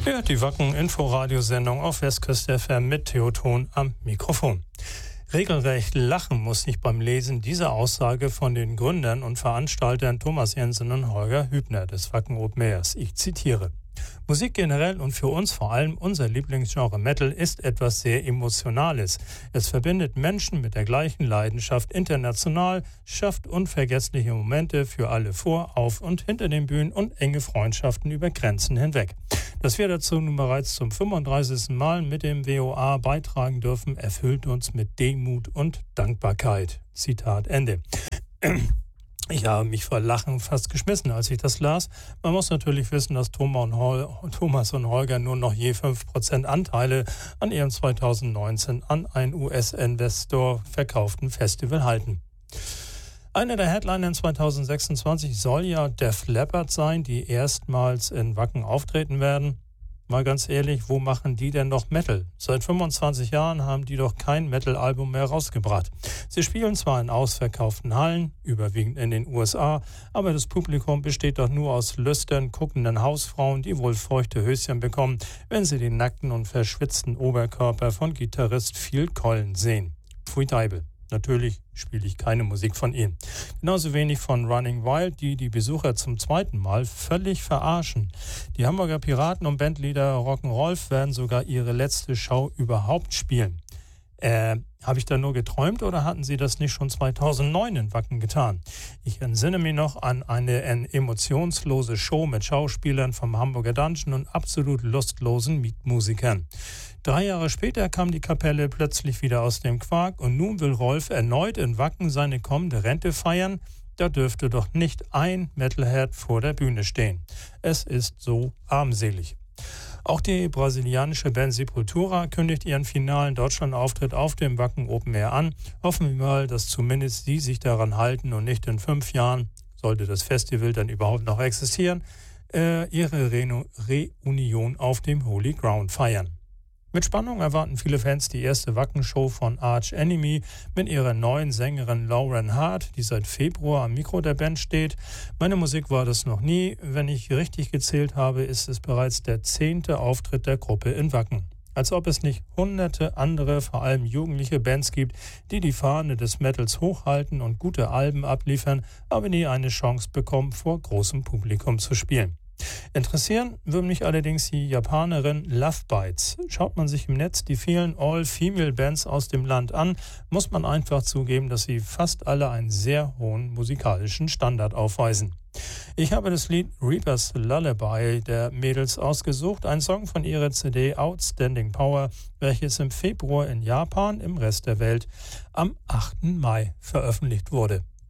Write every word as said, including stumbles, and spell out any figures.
Ihr hört die Wacken-Info-Radiosendung auf Westküste F M mit Theoton am Mikrofon. Regelrecht lachen muss ich beim Lesen dieser Aussage von den Gründern und Veranstaltern Thomas Jensen und Holger Hübner des Wacken Open Airs. Ich zitiere: Musik generell und für uns vor allem unser Lieblingsgenre Metal ist etwas sehr Emotionales. Es verbindet Menschen mit der gleichen Leidenschaft international, schafft unvergessliche Momente für alle vor, auf und hinter den Bühnen und enge Freundschaften über Grenzen hinweg. Dass wir dazu nun bereits zum fünfunddreißigsten Mal mit dem W O A beitragen dürfen, erfüllt uns mit Demut und Dankbarkeit. Zitat Ende. Ich habe mich vor Lachen fast geschmissen, als ich das las. Man muss natürlich wissen, dass Thomas und Holger nur noch je fünf Prozent Anteile an ihrem zweitausendneunzehn an einen U S-Investor verkauften Festival halten. Einer der Headliner in zweitausendsechsundzwanzig soll ja Def Leppard sein, die erstmals in Wacken auftreten werden. Mal ganz ehrlich, wo machen die denn noch Metal? Seit fünfundzwanzig Jahren haben die doch kein Metal-Album mehr rausgebracht. Sie spielen zwar in ausverkauften Hallen, überwiegend in den U S A, aber das Publikum besteht doch nur aus lüstern, guckenden Hausfrauen, die wohl feuchte Höschen bekommen, wenn sie den nackten und verschwitzten Oberkörper von Gitarrist Phil Collins sehen. Pfui Teibel. Natürlich spiele ich keine Musik von ihnen. Genauso wenig von Running Wild, die die Besucher zum zweiten Mal völlig verarschen. Die Hamburger Piraten und Bandleader Rock'n'Rolf werden sogar ihre letzte Show überhaupt spielen. Äh, habe ich da nur geträumt oder hatten sie das nicht schon zweitausendneun in Wacken getan? Ich entsinne mich noch an eine, eine emotionslose Show mit Schauspielern vom Hamburger Dungeon und absolut lustlosen Mietmusikern. Drei Jahre später kam die Kapelle plötzlich wieder aus dem Quark und nun will Rolf erneut in Wacken seine kommende Rente feiern. Da dürfte doch nicht ein Metalhead vor der Bühne stehen. Es ist so armselig. Auch die brasilianische Band Sepultura kündigt ihren finalen Deutschlandauftritt auf dem Wacken Open Air an. Hoffen wir mal, dass zumindest sie sich daran halten und nicht in fünf Jahren, sollte das Festival dann überhaupt noch existieren, äh, ihre Re- Reunion auf dem Holy Ground feiern. Mit Spannung erwarten viele Fans die erste Wacken-Show von Arch Enemy mit ihrer neuen Sängerin Lauren Hart, die seit Februar am Mikro der Band steht. Meine Musik war das noch nie. Wenn ich richtig gezählt habe, ist es bereits der zehnte Auftritt der Gruppe in Wacken. Als ob es nicht hunderte andere, vor allem jugendliche Bands gibt, die die Fahne des Metals hochhalten und gute Alben abliefern, aber nie eine Chance bekommen, vor großem Publikum zu spielen. Interessieren würde mich allerdings die Japanerin Love Bites. Schaut man sich im Netz die vielen All-Female-Bands aus dem Land an, muss man einfach zugeben, dass sie fast alle einen sehr hohen musikalischen Standard aufweisen. Ich habe das Lied Reaper's Lullaby der Mädels ausgesucht, ein Song von ihrer C D Outstanding Power, welches im Februar in Japan, im Rest der Welt am achten Mai veröffentlicht wurde.